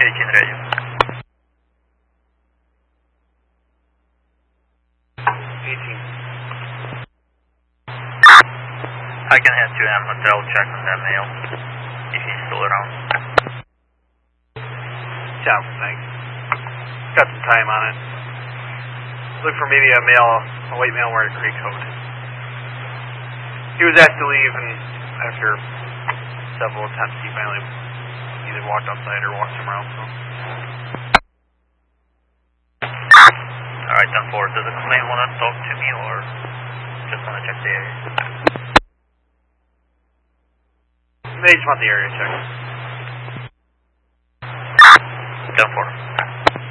18 radio. 18. I can head to M Hotel, check on that male, if he's still around. Yeah, thanks. Got some time on it. Look for maybe a white male wearing a gray coat. He was asked to leave, and after several attempts, he finally either walked outside or walked somewhere else. So. Alright, 10-4, does the complainant want to talk to me or just want to check the area? They just want the area checked. 10-4.